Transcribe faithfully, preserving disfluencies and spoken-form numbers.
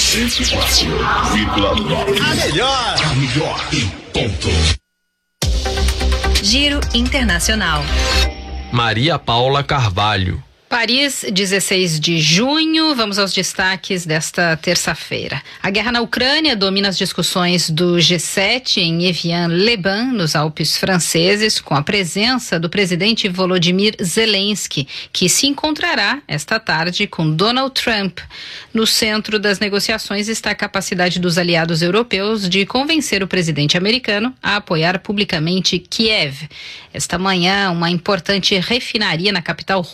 cento e quatro vírgula nove. A melhor. A melhor em ponto. Giro Internacional. Maria Paula Carvalho. Paris, dezesseis de junho. Vamos aos destaques desta terça-feira. A guerra na Ucrânia domina as discussões do G sete em Evian-les-Bains, nos Alpes franceses, com a presença do presidente Volodymyr Zelensky, que se encontrará esta tarde com Donald Trump. No centro das negociações está a capacidade dos aliados europeus de convencer o presidente americano a apoiar publicamente Kiev. Esta manhã, uma importante refinaria na capital